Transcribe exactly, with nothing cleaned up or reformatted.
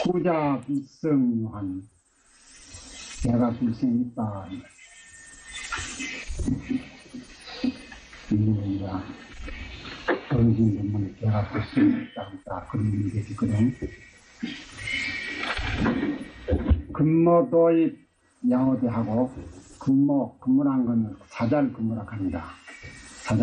후자 불성유한 내가 불성이 있다. 이놈이야. 어르신 분은 내가 불성이 있다. 그런 얘기 있거든. 근모도의 양호대하고 근모, 근무란 건 사절 근무라고 합니다.